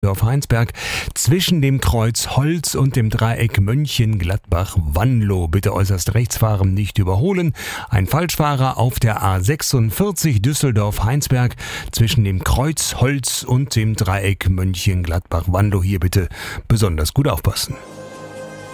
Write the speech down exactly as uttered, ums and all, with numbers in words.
Dorf-Heinsberg zwischen dem Kreuz Holz und dem Dreieck Mönchengladbach-Wanlo. Bitte äußerst rechts fahren, nicht überholen. Ein Falschfahrer auf der A sechsundvierzig Düsseldorf-Heinsberg zwischen dem Kreuz Holz und dem Dreieck Mönchengladbach-Wanlo. Hier bitte besonders gut aufpassen.